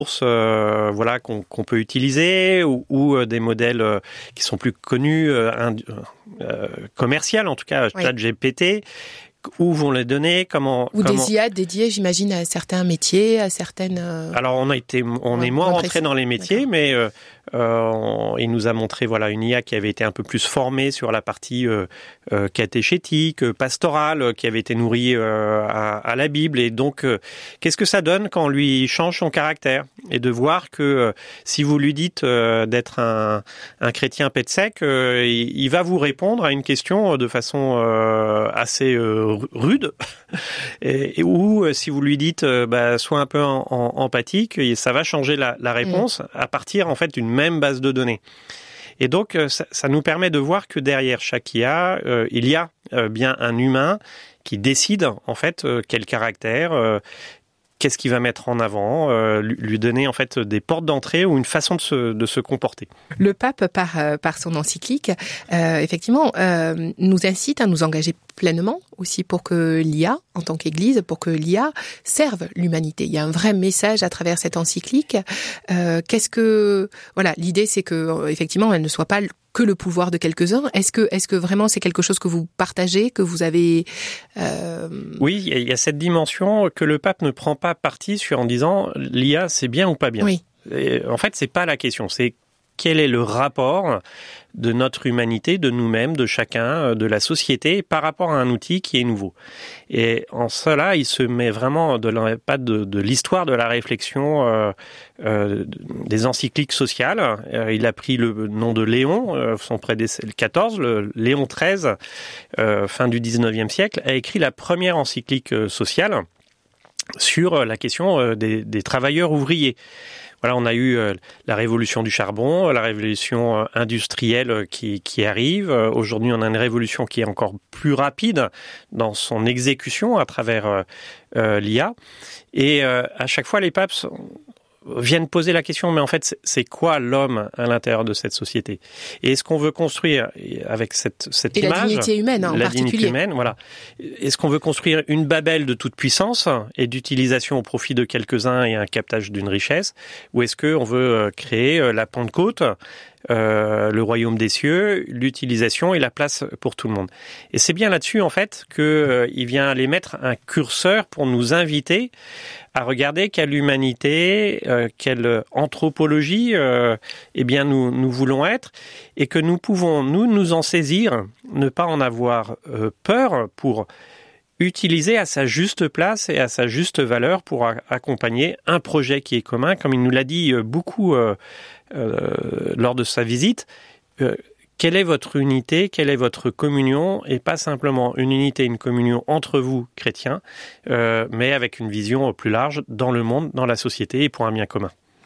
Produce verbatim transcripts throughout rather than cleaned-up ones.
Euh, voilà qu'on, qu'on peut utiliser ou, ou euh, des modèles euh, qui sont plus connus, euh, euh, commerciaux en tout cas, oui. ChatGPT. Où vont les données, comment ou comment... des I A dédiées, j'imagine, à certains métiers, à certaines. Euh... Alors on a été, on ouais, est moins rentré dans les métiers, D'accord. mais euh, euh, on, il nous a montré voilà une I A qui avait été un peu plus formée sur la partie euh, euh, catéchétique, pastorale, qui avait été nourrie euh, à, à la Bible. Et donc, euh, qu'est-ce que ça donne quand on lui change son caractère et de voir que euh, si vous lui dites euh, d'être un, un chrétien pet sec, euh, il, il va vous répondre à une question de façon euh, assez euh, rude, et, et ou si vous lui dites euh, bah, sois un peu en, en, empathique, ça va changer la, la réponse mmh. à partir en fait d'une même base de données. Et donc ça, ça nous permet de voir que derrière chaque I A, euh, il y a euh, bien un humain qui décide en fait euh, quel caractère, euh, qu'est-ce qu'il va mettre en avant, euh, lui donner en fait des portes d'entrée ou une façon de se, de se comporter. Le pape, par, euh, par son encyclique, euh, effectivement, euh, nous incite à nous engager pleinement aussi pour que l'I A, en tant qu'Église, pour que l'I A serve l'humanité. Il y a un vrai message à travers cette encyclique. Euh, qu'est-ce que, voilà, l'idée c'est que effectivement, elle ne soit pas que le pouvoir de quelques-uns. Est-ce que, est-ce que vraiment c'est quelque chose que vous partagez, que vous avez euh... Oui, il y a cette dimension que le pape ne prend pas parti sur en disant l'I A c'est bien ou pas bien. Oui. Et en fait, c'est pas la question. C'est quel est le rapport de notre humanité, de nous-mêmes, de chacun, de la société, par rapport à un outil qui est nouveau. Et en cela, il se met vraiment de la, pas de, de l'histoire de la réflexion euh, euh, des encycliques sociales. Euh, il a pris le nom de Léon, euh, son prédécesseur, le quatorze, le Léon treize, euh, fin du dix-neuvième siècle, a écrit la première encyclique sociale sur la question des, des travailleurs ouvriers. Voilà, on a eu euh, la révolution du charbon, la révolution euh, industrielle qui, qui arrive. Euh, aujourd'hui, on a une révolution qui est encore plus rapide dans son exécution à travers euh, euh, l'I A. Et euh, à chaque fois, les papes viennent poser la question, mais en fait, c'est quoi l'homme à l'intérieur de cette société? Et est-ce qu'on veut construire avec cette, cette et image... la dignité humaine, hein, en la particulier. dignité humaine, voilà. Est-ce qu'on veut construire une Babel de toute puissance et d'utilisation au profit de quelques-uns et un captage d'une richesse? Ou est-ce qu'on veut créer la Pentecôte, euh, le royaume des cieux, l'utilisation et la place pour tout le monde? Et c'est bien là-dessus, en fait, qu'il euh, vient aller mettre un curseur pour nous inviter à regarder quelle humanité, euh, quelle anthropologie euh, eh bien nous, nous voulons être, et que nous pouvons, nous, nous en saisir, ne pas en avoir euh, peur pour utiliser à sa juste place et à sa juste valeur pour a- accompagner un projet qui est commun, comme il nous l'a dit beaucoup euh, euh, lors de sa visite. Euh, Quelle est votre unité, quelle est votre communion, et pas simplement une unité, une communion entre vous, chrétiens, euh, mais avec une vision plus large dans le monde, dans la société et pour un bien commun.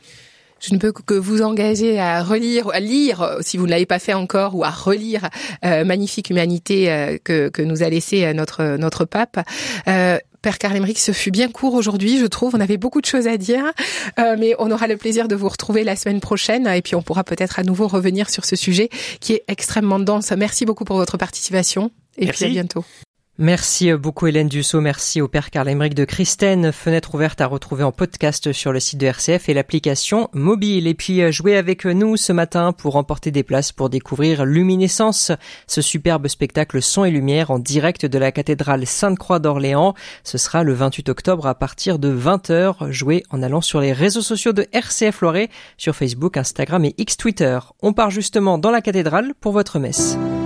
Je ne peux que vous engager à relire, à lire, si vous ne l'avez pas fait encore, ou à relire euh, Magnifique Humanité euh, que, que nous a laissé notre, notre pape. Euh, Père Karl Emmerich, ce fut bien court aujourd'hui, je trouve. On avait beaucoup de choses à dire, euh, mais on aura le plaisir de vous retrouver la semaine prochaine et puis on pourra peut-être à nouveau revenir sur ce sujet qui est extrêmement dense. Merci beaucoup pour votre participation et Merci. Puis à bientôt. Merci beaucoup Hélène Dussault, merci au Père Karl Emmerich de Christène. Fenêtre ouverte à retrouver en podcast sur le site de R C F et l'application mobile. Et puis jouez avec nous ce matin pour remporter des places pour découvrir Luminescence, ce superbe spectacle son et lumière en direct de la cathédrale Sainte-Croix d'Orléans. Ce sera le vingt-huit octobre à partir de vingt heures. Jouez en allant sur les réseaux sociaux de R C F Loiret, sur Facebook, Instagram et X Twitter. On part justement dans la cathédrale pour votre messe.